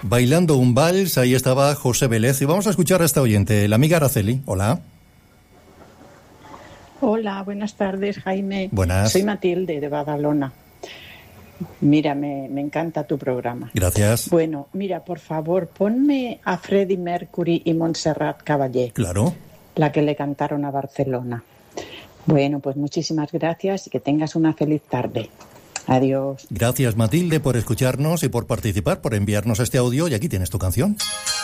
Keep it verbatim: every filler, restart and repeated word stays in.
Bailando un vals, ahí estaba José Vélez. Y vamos a escuchar a esta oyente, la amiga Araceli. Hola. Hola, buenas tardes, Jaime. Buenas. Soy Matilde, de Badalona. Mira, me, me encanta tu programa. Gracias. Bueno, mira, por favor, ponme a Freddie Mercury y Montserrat Caballé. Claro. La que le cantaron a Barcelona. Bueno, pues muchísimas gracias y que tengas una feliz tarde. Adiós. Gracias, Matilde, por escucharnos y por participar, por enviarnos este audio. Y aquí tienes tu canción.